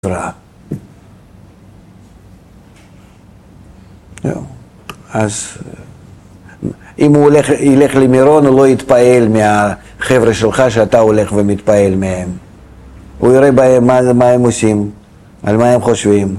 חברה. אז אם הוא ילך למירון, הוא לא יתפעל מהחבר'ה שלך שאתה הולך ומתפעל מהם. הוא יראה בהם מה הם עושים, על מה הם חושבים.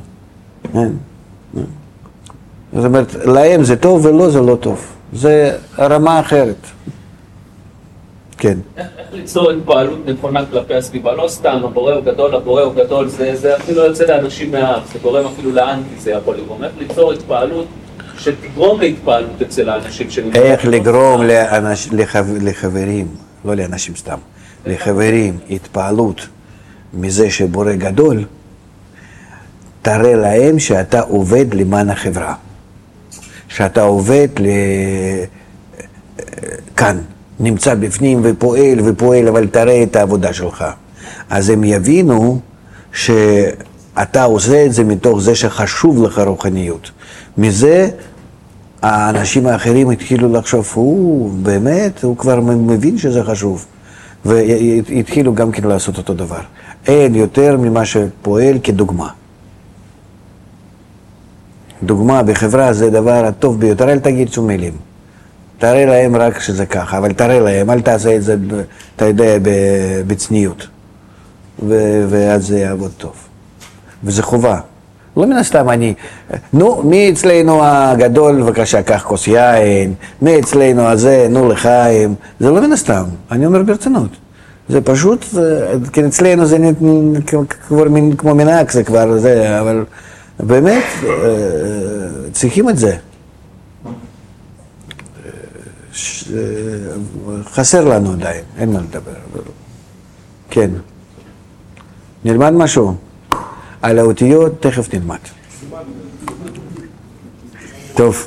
זאת אומרת, להם זה טוב ולא זה לא טוב. זה רמה אחרת. כן. איך ליצור התפעלות נכונה כלפי הסביבה? לא סתם, הבורא הוא גדול, זה אפילו יוצא לאנשים מהארץ, זה גורם אפילו לאנטי, זה יכול לגרום. איך ליצור התפעלות שתגרום להתפעלות אצל האנשים שנמצאים? איך לגרום לחברים, לא לאנשים סתם, לחברים, התפעלות מזה שבורא גדול, תראה להם שאתה עובד למען החברה. שאתה עובד כאן. נמצא בפנים ופועל, אבל תראה את העבודה שלך. אז הם יבינו שאתה עושה את זה מתוך זה שחשוב לך רוחניות. מזה האנשים האחרים התחילו לחשוב, באמת, הוא כבר מבין שזה חשוב. והתחילו גם כן לעשות אותו דבר. אין יותר ממה שפועל כדוגמה. דוגמה בחברה זה דבר הטוב ביותר, אל תגיד שום מילים. תראה להם רק שזה ככה, אבל תראה להם, אל תעשה את זה, אתה יודע, בצניות. ואז זה יעבוד טוב. וזה חובה. לא מן הסתם מי אצלנו הגדול, בבקשה, קח כוס יין, מי אצלנו הזה, לחיים. זה לא מן הסתם, אני אומר ברצינות. זה פשוט, כן, אצלנו זה כבר כמו מנהג, זה כבר זה, אבל באמת, צריכים את זה. חסר לנו די, אין מה לדבר. כן. נלמד משהו. על האותיות תכף נלמד. טוב.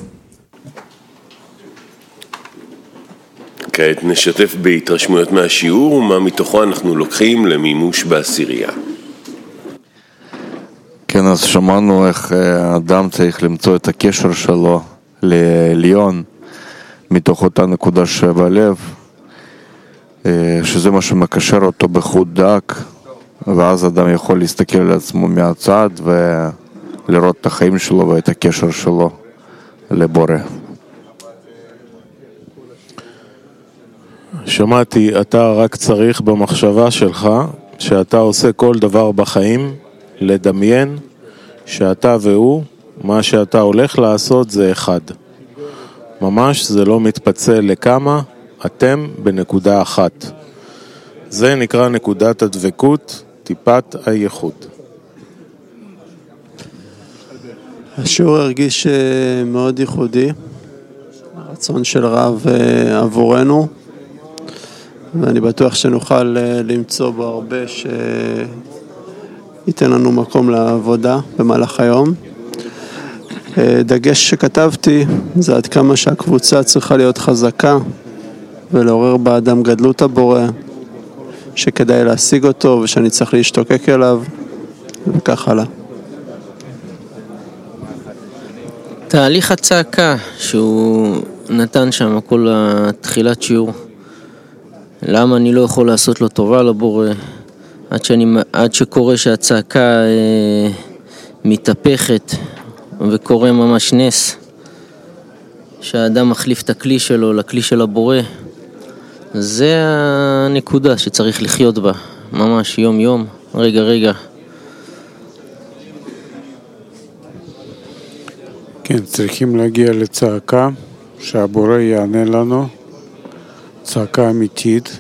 כעת נשתף בהתרשמויות מהשיעור ומה מתוכו אנחנו לוקחים למימוש בעשירייה. כן, אז שמענו איך האדם צריך למצוא את הקשר שלו לעליון מתוך אותה נקודה שבלב, שזה מה שמקשר אותו בחוט דק, ואז אדם יכול להסתכל על עצמו מהצד ולראות את החיים שלו ואת הקשר שלו לבורא. שמעתי, אתה רק צריך במחשבה שלך, שאתה עושה כל דבר בחיים, לדמיין שאתה והוא, מה שאתה הולך לעשות זה אחד. ממש זה לא מתפצל לכמה, אתם בנקודה אחת. זה נקרא נקודת הדבקות, טיפת הייחוד. השיעור הרגיש מאוד ייחודי, הרצון של רב עבורנו, ואני בטוח שנוכל למצוא בו הרבה שייתן לנו מקום לעבודה במהלך היום. דגש שכתבתי זה עד כמה שהקבוצה צריכה להיות חזקה ולעורר באדם גדלות הבורא, שכדאי להשיג אותו ושאני צריך להשתוקק אליו וכך הלאה. תהליך הצעקה שהוא נתן שם כל התחילת שיעור, למה אני לא יכול לעשות לו טובה לבורא, עד שקורה שהצעקה מתהפכת וקורה ממש נס, שהאדם מחליף את הכלי שלו לכלי של הבורא. זה הנקודה שצריך לחיות בה, ממש יום יום, רגע רגע. כן, צריכים להגיע לצעקה שהבורא יענה לנו, צעקה אמיתית,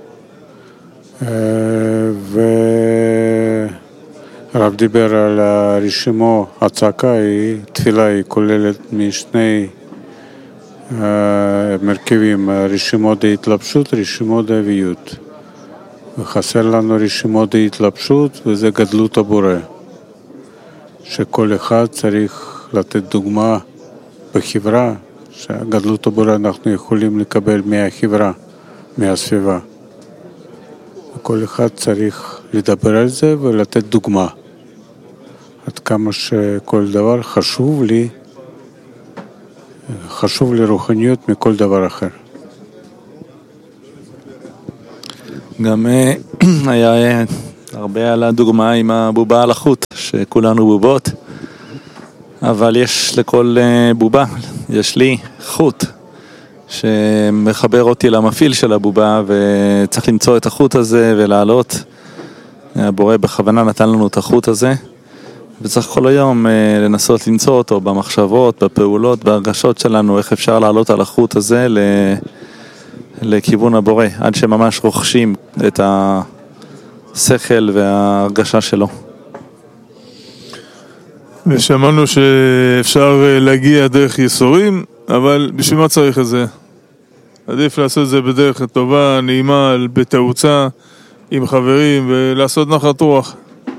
הרב דיבר על הרשימו, הצעקה היא, תפילה היא כוללת משני מרכיבים, רשימות ההתלבשות, רשימות האביות. וחסר לנו רשימות ההתלבשות וזה גדלות הבורא, שכל אחד צריך לתת דוגמה בחברה, שגדלות הבורא אנחנו יכולים לקבל מהחברה, מהסביבה. כל אחד צריך לדבר על זה ולתת דוגמה. עד כמה שכל דבר חשוב לי רוחניות מכל דבר אחר. גם היה הרבה על הדוגמה עם הבובה על החוט, שכולנו בובות, אבל יש לכל בובה, יש לי חוט שמחבר אותי למפעיל של הבובה, וצריך למצוא את החוט הזה ולעלות. הבורא בכוונה נתן לנו את החוט הזה, וצריך כל היום לנסות למצוא אותו במחשבות, בפעולות, בהרגשות שלנו, איך אפשר לעלות על החוט הזה לכיוון הבורא, עד שממש רוכשים את השכל וההרגשה שלו. ושמענו שאפשר להגיע דרך יסורים, אבל בשביל מה צריך את זה? עדיף לעשות את זה בדרך טובה, נעימה, בתאוצה, עם חברים, ולעשות נחת רוח.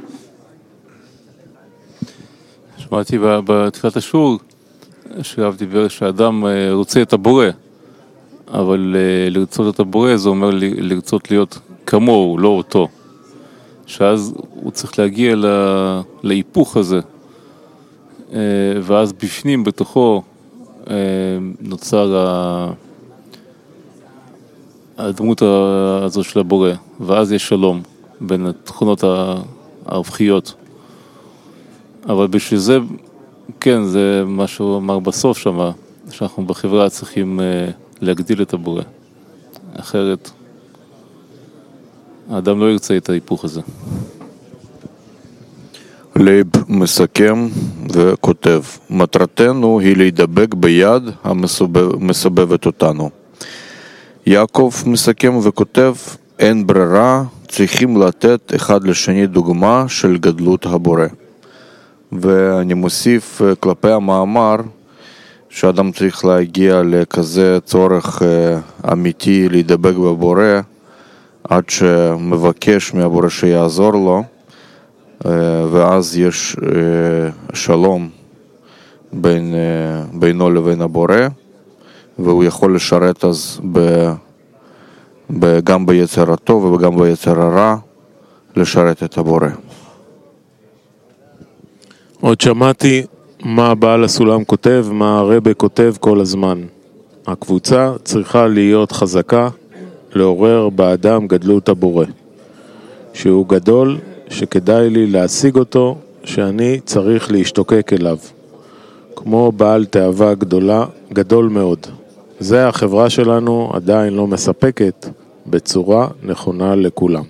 שמעתי בתחילת השיעור שהרב דיבר שהאדם רוצה את הבורא, אבל לרצות את הבורא זה אומר לרצות להיות כמוהו, לא אותו. שאז הוא צריך להגיע להיפוך הזה, ואז בפנים בתוכו נוצר הדמות הזו של הבורא, ואז יש שלום בין התכונות ההפכיות. אבל בשביל זה, כן, זה מה שהוא אמר בסוף שמה, שאנחנו בחברה צריכים להגדיל את הבורא. אחרת, האדם לא ירצה את ההיפוך הזה. לייב מסכם וכותב, מטרתנו היא להידבק ביד המסובבת אותנו. יעקב מסכם וכותב, אין ברירה, צריכים לתת אחד לשני דוגמה של גדלות הבורא. ואני מוסיף כלפי המאמר שאדם צריך להגיע לכזה צורך אמיתי להידבק בבורא עד שמבקש מהבורא שיעזור לו, ואז יש שלום בינו לבין הבורא, והוא יכול לשרת אז גם ביצר הטוב וגם ביצר הרע לשרת את הבורא. עוד שמעתי מה בעל הסולם כותב, מה הרבי כותב כל הזמן. הקבוצה צריכה להיות חזקה, לעורר באדם גדלות הבורא. שהוא גדול, שכדאי לי להשיג אותו, שאני צריך להשתוקק אליו. כמו בעל תאווה גדול מאוד. זה החברה שלנו עדיין לא מספקת בצורה נכונה לכולם.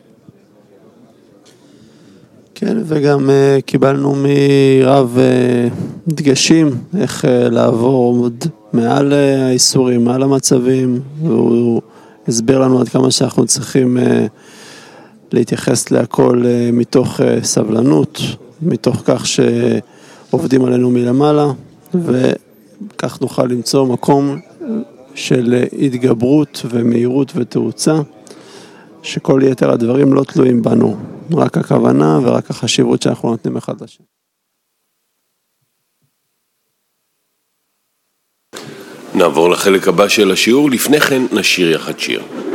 כן, וגם קיבלנו מרב דגשים איך לעבור עוד מעל האיסורים, מעל המצבים, והוא הסביר לנו עד כמה שאנחנו צריכים להתייחס להכל מתוך סבלנות, מתוך כך שעובדים עלינו מלמעלה, וכך נוכל למצוא מקום של התגברות ומהירות ותאוצה, שכל יתר הדברים לא תלויים בנו, רק הכוונה ורק החשיבות שאנחנו נותנים אחד לשני. נעבור לחלק הבא של השיעור, לפני כן נשיר יחד שיר.